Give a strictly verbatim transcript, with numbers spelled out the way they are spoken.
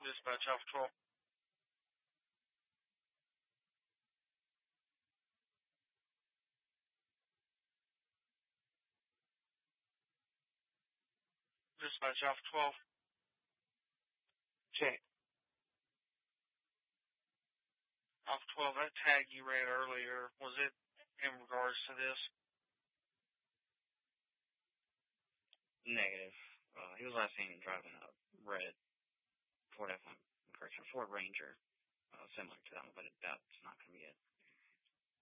Dispatch Alpha twelve. Dispatch Alpha twelve. Check. Alpha twelve, that tag you ran earlier, was it in regards to this? Negative. Uh, he was last seen driving a red Ford F one, correction, Ford Ranger, uh, similar to that one, but that's not going to be it.